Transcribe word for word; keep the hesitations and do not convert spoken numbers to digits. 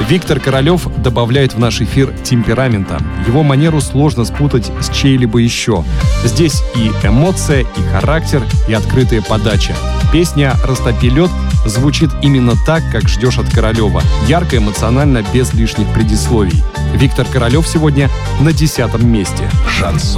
Виктор Королёв добавляет в наш эфир темперамента. Его манеру сложно спутать с чьей-либо еще. Здесь и эмоция, и характер, и открытая подача. Песня «Растопи лед» звучит именно так, как ждешь от Королёва. Ярко, эмоционально, без лишних предисловий. Виктор Королёв сегодня на десятом месте. Шансон.